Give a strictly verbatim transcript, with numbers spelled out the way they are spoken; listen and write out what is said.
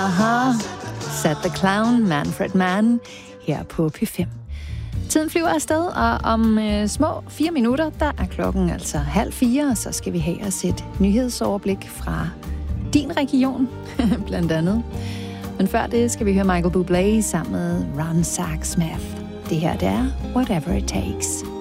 Aha. Sat the Clown, Manfred Mann, her på P fem. Tiden flyver afsted, og om øh, små fire minutter, der er klokken altså halv fire, så skal vi have os et nyhedsoverblik fra din region, blandt andet. Men før det skal vi høre Michael Bublé sammen med Ron Sachs-Smith. Det her, det er Whatever It Takes.